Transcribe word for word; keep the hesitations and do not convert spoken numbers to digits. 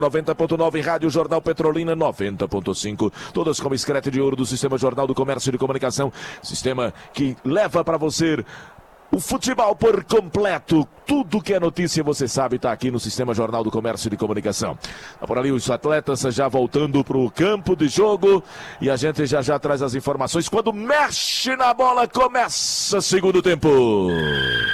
noventa ponto nove, Rádio Jornal Petrolina noventa ponto cinco, todas como escrete de ouro do Sistema Jornal do Comércio e de Comunicação, sistema que leva para você o futebol por completo. Tudo que é notícia, você sabe, está aqui no Sistema Jornal do Comércio e de Comunicação. Tá por ali os atletas já voltando para o campo de jogo e a gente já já traz as informações. Quando mexe na bola, começa o segundo tempo.